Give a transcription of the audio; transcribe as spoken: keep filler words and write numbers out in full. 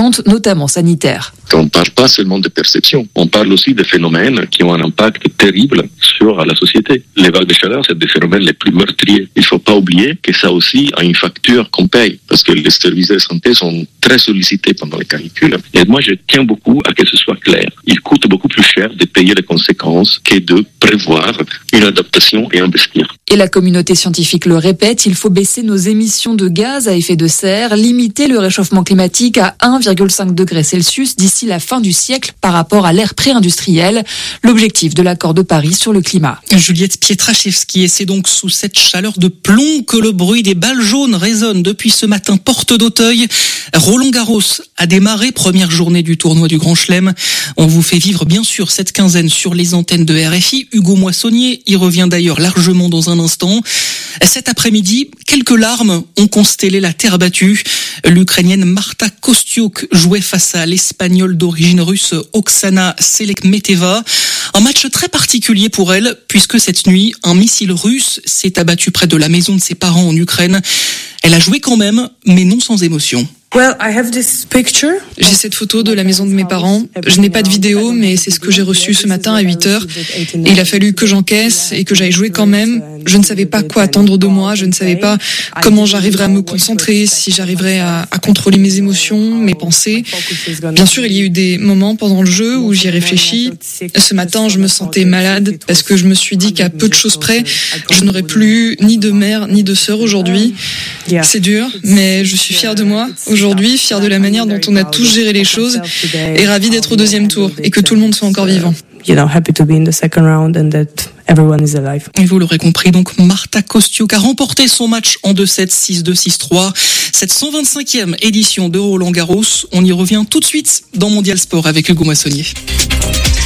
importantes, notamment sanitaires. On ne parle pas seulement de perception, on parle aussi de phénomènes qui ont un impact terrible sur la société. Les vagues de chaleur, c'est des phénomènes les plus meurtriers. Il ne faut pas oublier que ça aussi a une facture qu'on paye, parce que les services de santé sont très sollicités pendant les canicules. Et moi, je tiens beaucoup à que ce soit clair. Il coûte beaucoup plus cher de payer les conséquences que de prévoir une adaptation et investir. Et la communauté scientifique le répète, il faut baisser nos émissions de gaz à effet de serre, limiter le réchauffement climatique à un virgule cinq degré Celsius d'ici la fin du siècle par rapport à l'ère pré-industrielle, l'objectif de l'accord de Paris sur le climat. Juliette Pietraszewski, et c'est donc sous cette chaleur de plomb que le bruit des balles jaunes résonne depuis ce matin porte d'Auteuil. Roland Garros a démarré, première journée du tournoi du Grand Chelem. On vous fait vivre bien sûr cette quinzaine sur les antennes de R F I. Hugo Moissonnier y revient d'ailleurs largement dans un instant. Cet après-midi, quelques larmes ont constellé la terre battue. L'Ukrainienne Marta Kostyuk jouait face à l'Espagnole d'origine russe Oksana Selekmeteva. Un match très particulier pour elle, puisque cette nuit, un missile russe s'est abattu près de la maison de ses parents en Ukraine. Elle a joué quand même, mais non sans émotion. J'ai cette photo de la maison de mes parents. Je n'ai pas de vidéo, mais c'est ce que j'ai reçu ce matin à huit heures. Et il a fallu que j'encaisse et que j'aille jouer quand même. Je ne savais pas quoi attendre de moi, je ne savais pas comment j'arriverais à me concentrer, si j'arriverais à, à contrôler mes émotions, mes pensées. Bien sûr, il y a eu des moments pendant le jeu où j'y ai réfléchi. Ce matin, je me sentais malade parce que je me suis dit qu'à peu de choses près, je n'aurais plus ni de mère ni de sœur aujourd'hui. C'est dur, mais je suis fière de moi aujourd'hui, fière de la manière dont on a tous géré les choses et ravie d'être au deuxième tour et que tout le monde soit encore vivant. You know, happy to be in the second round and that everyone is alive. Et vous l'aurez compris, donc Marta Kostyuk a remporté son match en deux sept, six deux, six trois. Cette cent vingt-cinquième édition de Roland Garros, on y revient tout de suite dans Mondial Sport avec Hugo Moissonnier.